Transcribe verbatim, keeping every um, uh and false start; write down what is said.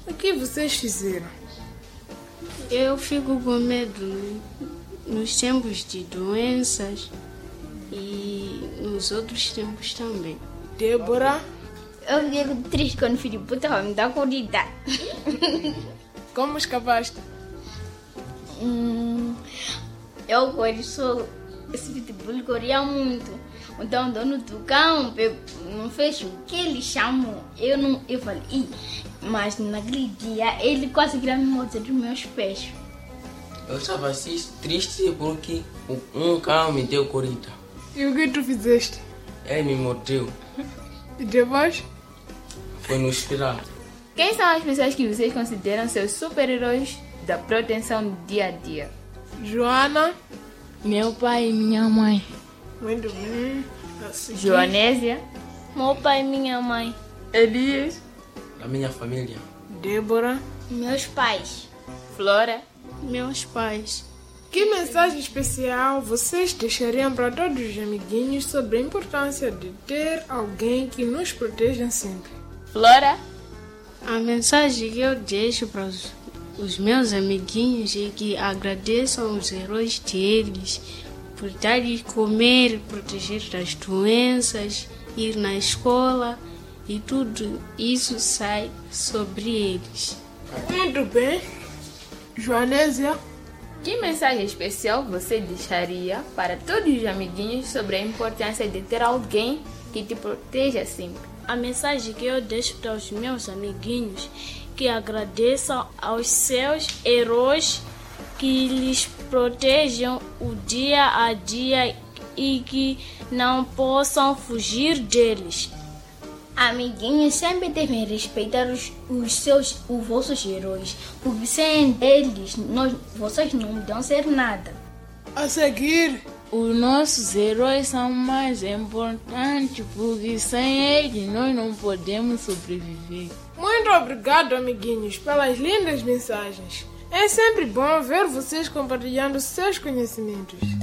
O que vocês fizeram? Eu fico com medo nos tempos de doenças e nos outros tempos também. Débora? Eu fiquei triste quando o Filipe estava me dar corrida. Como escapaste? Hum, eu corri só. Esse pitbull corria muito. Então o dono do cão não fez o que ele chamou. Eu não. Eu falei, Ih. Mas naquele dia ele quase queria me morder dos meus pés. Eu estava assim triste porque um cão me deu corrida. E o que tu fizeste? Ele me mordeu. E depois? Foi no hospital. Quem são as pessoas que vocês consideram seus super-heróis da proteção no dia a dia? Joana? Meu pai e minha mãe. Muito bem. Joanésia? Meu pai e minha mãe. Elias? Da minha família. Débora? Meus pais. Flora? Meus pais. Que mensagem especial vocês deixariam para todos os amiguinhos sobre a importância de ter alguém que nos proteja sempre? Flora? A mensagem que eu deixo para os, os meus amiguinhos é que agradeçam os heróis deles por dar de comer, proteger das doenças, ir na escola e tudo isso sai sobre eles. Muito bem. Joanésia? Que mensagem especial você deixaria para todos os amiguinhos sobre a importância de ter alguém que te proteja sempre? A mensagem que eu deixo para os meus amiguinhos é que agradeçam aos seus heróis que lhes protejam o dia a dia e que não possam fugir deles. Amiguinhos sempre devem respeitar os, os seus, os vossos heróis, porque sem eles, nós, vocês não vão ser nada. A seguir, os nossos heróis são mais importantes, porque sem eles nós não podemos sobreviver. muito obrigado, amiguinhos, pelas lindas mensagens. É sempre bom ver vocês compartilhando seus conhecimentos.